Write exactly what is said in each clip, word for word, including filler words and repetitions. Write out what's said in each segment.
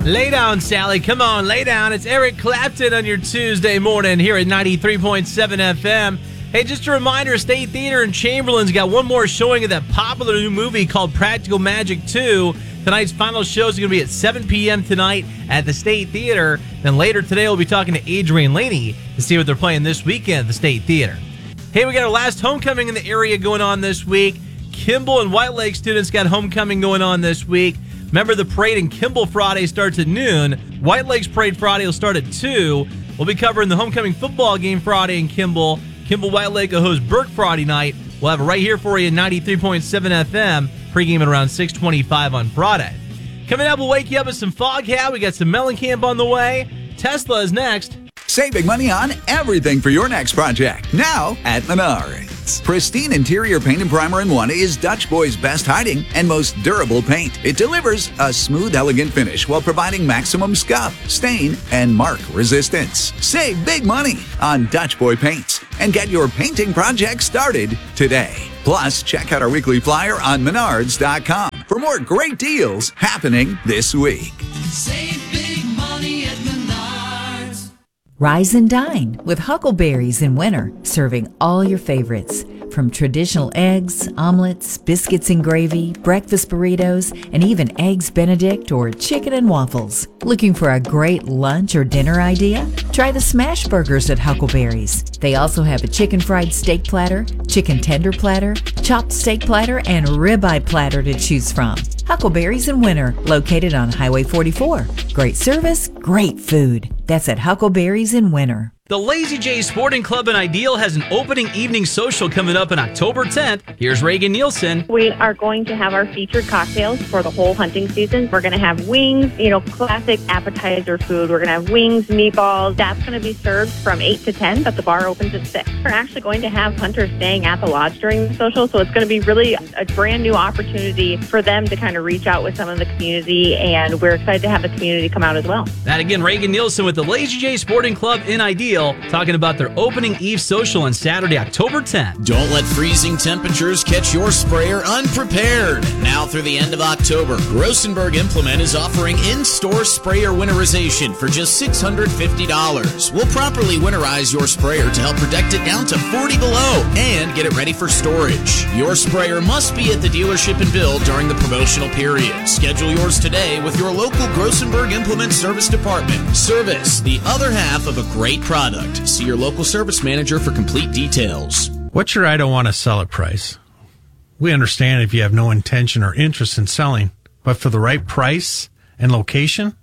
Lay down, Sally. Come on, lay down. It's Eric Clapton on your Tuesday morning here at ninety-three point seven F M. Hey, just a reminder, State Theater in Chamberlain's got one more showing of that popular new movie called Practical Magic two. Tonight's final show is going to be at seven p.m. tonight at the State Theater. Then later today, we'll be talking to Adrian Laney to see what they're playing this weekend at the State Theater. Hey, we got our last homecoming in the area going on this week. Kimball and White Lake students got homecoming going on this week. Remember, the parade in Kimball Friday starts at noon. White Lake's Parade Friday will start at two. We'll be covering the homecoming football game Friday in Kimball. Kimball White Lake will host Burke Friday night. We'll have it right here for you at ninety-three point seven F M. Pregame at around six twenty-five on Friday. Coming up, we'll wake you up with some Foghat. We got some Mellencamp on the way. Tesla is next. Save big money on everything for your next project. Now at Menards. Pristine interior paint and primer in one is Dutch Boy's best hiding and most durable paint. It delivers a smooth, elegant finish while providing maximum scuff, stain, and mark resistance. Save big money on Dutch Boy paints and get your painting project started today. Plus, check out our weekly flyer on menards dot com for more great deals happening this week. Save big money at Menards. Rise and dine with Huckleberries in winter, serving all your favorites. From traditional eggs, omelets, biscuits and gravy, breakfast burritos, and even Eggs Benedict or chicken and waffles. Looking for a great lunch or dinner idea? Try the smash burgers at Huckleberries. They also have a chicken fried steak platter, chicken tender platter, chopped steak platter, and ribeye platter to choose from. Huckleberries in winter, located on Highway forty-four. Great service, great food. That's at Huckleberries in winter. The Lazy J Sporting Club in Ideal has an opening evening social coming up on October tenth. Here's Reagan Nielsen. We are going to have our featured cocktails for the whole hunting season. We're going to have wings, you know, classic appetizer food. We're going to have wings, meatballs. That's going to be served from eight to ten, but the bar opens at six. We're actually going to have hunters staying at the lodge during the social, so it's going to be really a brand new opportunity for them to kind of reach out with some of the community, and we're excited to have the community come out as well. That again, Reagan Nielsen with the Lazy J Sporting Club in Ideal, talking about their opening eve social on Saturday, October tenth. Don't let freezing temperatures catch your sprayer unprepared. Now through the end of October, Grossenberg Implement is offering in-store sprayer winterization for just six hundred fifty dollars. We'll properly winterize your sprayer to help protect it down to forty below and get it ready for storage. Your sprayer must be at the dealership and build during the promotional period. Schedule yours today with your local Grossenberg Implement Service Department. Service, the other half of a great product. See your local service manager for complete details. What's your I don't want to sell it price? We understand if you have no intention or interest in selling, but for the right price and location,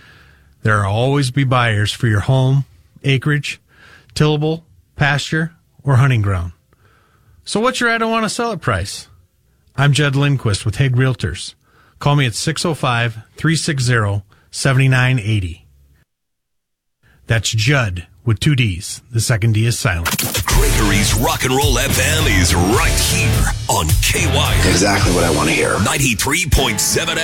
there will always be buyers for your home, acreage, tillable, pasture, or hunting ground. So what's your I don't want to sell it price? I'm Jed Lindquist with Hague Realtors. Call me at six oh five, three six zero, seven nine eight zero. That's Judd with two D's. The second D is silent. Gregory's Rock and Roll F M is right here on K Y. Exactly what I want to hear. ninety-three point seven